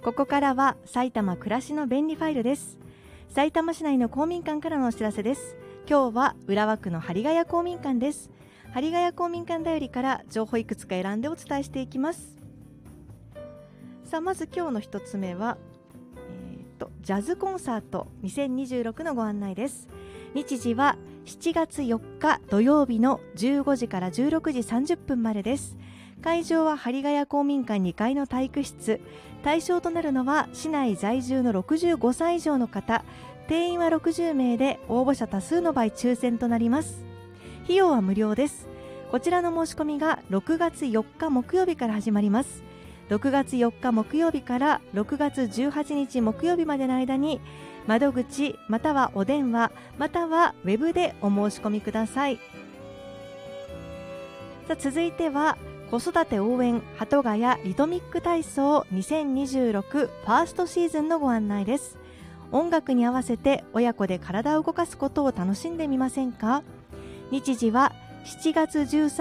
ここからは埼玉暮らしの便利ファイルです。さいたま市内の公民館からのお知らせです。今日は浦和区の張ヶ谷公民館です。張ヶ谷公民館だよりから情報いくつか選んでお伝えしていきます。さあ、まず今日の一つ目は、ジャズコンサート2026のご案内です。日時は7月4日土曜日の15時から16時30分までです。会場は張ヶ谷公民館2階の体育室。対象となるのは市内在住の65歳以上の方、定員は60名で応募者多数の場合抽選となります。費用は無料です。こちらの申し込みが6月4日木曜日から始まります。6月4日木曜日から6月18日木曜日までの間に窓口またはお電話またはウェブでお申し込みください。さあ、続いては子育て応援鳩ヶ谷リトミック体操2026ファーストシーズンのご案内です。音楽に合わせて親子で体を動かすことを楽しんでみませんか。日時は7月13